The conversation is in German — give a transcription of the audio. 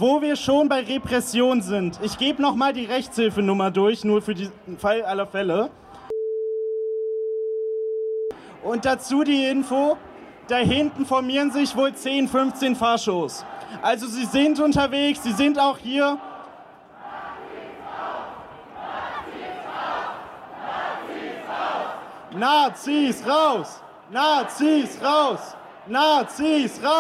Wo wir schon bei Repression sind, ich gebe nochmal die Rechtshilfenummer durch, nur für den Fall aller Fälle. Und dazu die Info, da hinten formieren sich wohl 10, 15 Faschos. Also sie sind unterwegs, sie sind auch hier. Nazis raus! Nazis raus! Nazis raus!